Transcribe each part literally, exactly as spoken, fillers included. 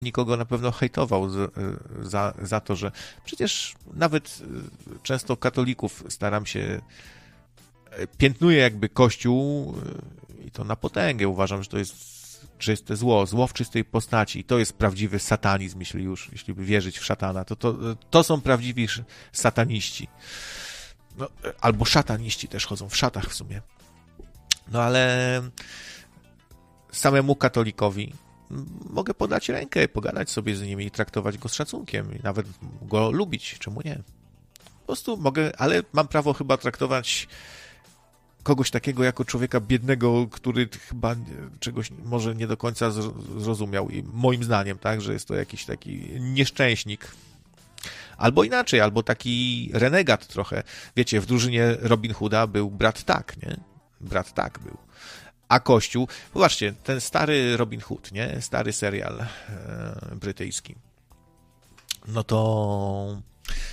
nikogo na pewno hejtował z, za, za to, że przecież nawet często katolików staram się, piętnuję jakby Kościół i to na potęgę. Uważam, że to jest czyste zło, zło w czystej postaci. I to jest prawdziwy satanizm, jeśli już, jeśli by wierzyć w szatana. To, to, to są prawdziwi sataniści. No, albo szataniści też chodzą w szatach w sumie. No ale samemu katolikowi mogę podać rękę, pogadać sobie z nimi i traktować go z szacunkiem. I nawet go lubić. Czemu nie? Po prostu mogę, ale mam prawo chyba traktować kogoś takiego jako człowieka biednego, który chyba czegoś może nie do końca zrozumiał. I moim zdaniem, tak, że jest to jakiś taki nieszczęśnik. Albo inaczej, albo taki renegat trochę. Wiecie, w drużynie Robin Hooda był brat Tak, nie? Brat Tak był. A Kościół, zobaczcie, ten stary Robin Hood, nie? Stary serial e, brytyjski. No to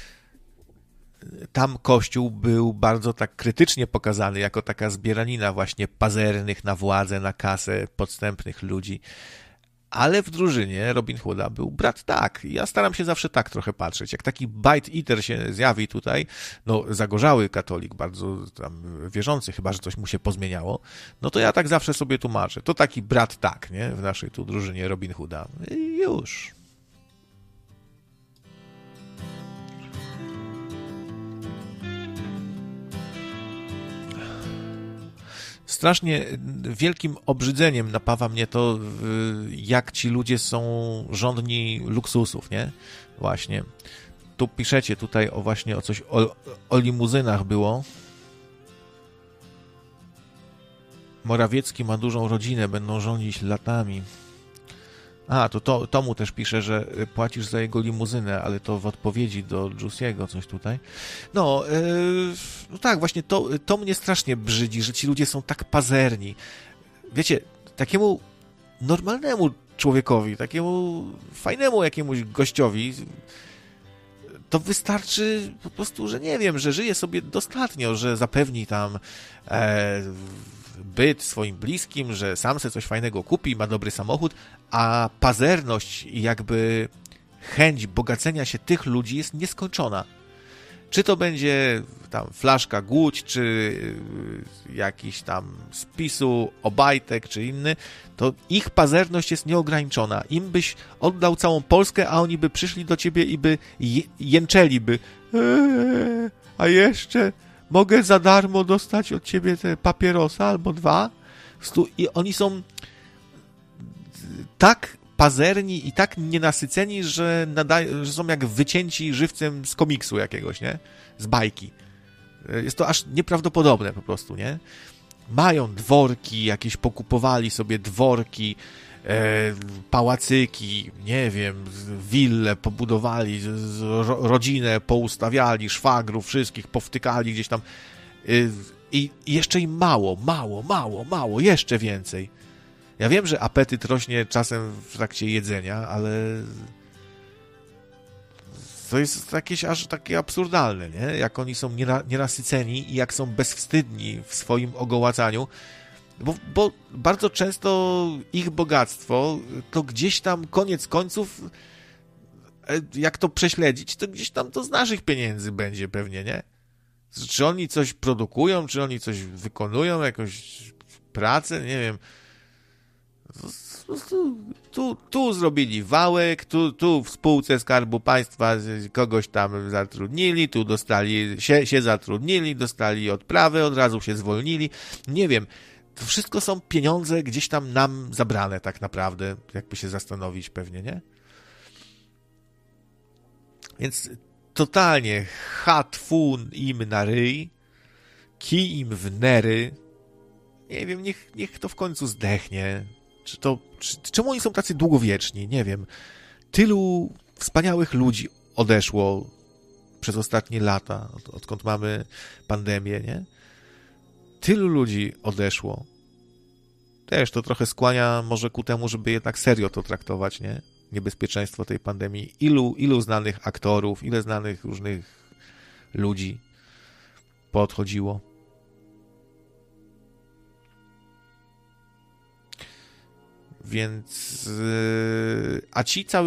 tam Kościół był bardzo tak krytycznie pokazany, jako taka zbieranina właśnie pazernych na władzę, na kasę, podstępnych ludzi. Ale w drużynie Robin Hooda był brat Tak. Ja staram się zawsze tak trochę patrzeć. Jak taki bite eater się zjawi tutaj, no zagorzały katolik, bardzo tam wierzący, chyba że coś mu się pozmieniało, no to ja tak zawsze sobie tłumaczę. To taki brat Tak, nie? W naszej tu drużynie Robin Hooda. I już. Strasznie wielkim obrzydzeniem napawa mnie to, jak ci ludzie są żądni luksusów, nie? Właśnie. Tu piszecie tutaj o właśnie o coś, o, o limuzynach było. Morawiecki ma dużą rodzinę, będą rządzić latami. A, to, to Tomu też pisze, że płacisz za jego limuzynę, ale to w odpowiedzi do Juicy'ego coś tutaj. No, yy, no tak, właśnie to, to mnie strasznie brzydzi, że ci ludzie są tak pazerni. Wiecie, takiemu normalnemu człowiekowi, takiemu fajnemu jakiemuś gościowi, to wystarczy po prostu, że nie wiem, że żyje sobie dostatnio, że zapewni tam e, byt swoim bliskim, że sam sobie coś fajnego kupi, ma dobry samochód, a pazerność i jakby chęć bogacenia się tych ludzi jest nieskończona. Czy to będzie tam flaszka Głódź, czy jakiś tam spisu, Obajtek, czy inny, to ich pazerność jest nieograniczona. Im byś oddał całą Polskę, a oni by przyszli do ciebie i by jęczeliby. Eee, a jeszcze mogę za darmo dostać od ciebie te papierosa albo dwa. I oni są tak pazerni i tak nienasyceni, że, nadają, że są jak wycięci żywcem z komiksu jakiegoś, nie? Z bajki. Jest to aż nieprawdopodobne po prostu, nie? Mają dworki, jakieś pokupowali sobie dworki, e, pałacyki, nie wiem, wille pobudowali, z, ro, rodzinę poustawiali, szwagrów wszystkich powtykali gdzieś tam e, i jeszcze im mało, mało, mało, mało, jeszcze więcej. Ja wiem, że apetyt rośnie czasem w trakcie jedzenia, ale to jest jakieś aż takie absurdalne, nie? Jak oni są nienasyceni i jak są bezwstydni w swoim ogołacaniu, bo, bo bardzo często ich bogactwo to gdzieś tam koniec końców, jak to prześledzić, to gdzieś tam to z naszych pieniędzy będzie pewnie, nie? Czy oni coś produkują, czy oni coś wykonują, jakąś pracę, nie wiem. Tu, tu, tu zrobili wałek, tu, tu w spółce Skarbu Państwa kogoś tam zatrudnili, tu dostali, się, się zatrudnili, dostali odprawę, od razu się zwolnili. Nie wiem, to wszystko są pieniądze gdzieś tam nam zabrane tak naprawdę, jakby się zastanowić pewnie, nie? Więc totalnie hatfu im na ryj, kij im w nery. Nie wiem, niech, niech to w końcu zdechnie. Czy to, czy, czemu oni są tacy długowieczni? Nie wiem. Tylu wspaniałych ludzi odeszło przez ostatnie lata, od, odkąd mamy pandemię, nie? Tylu ludzi odeszło. Też to trochę skłania może ku temu, żeby jednak serio to traktować, nie? Niebezpieczeństwo tej pandemii. Ilu, ilu znanych aktorów, ile znanych różnych ludzi poodchodziło. Więc, a ci cały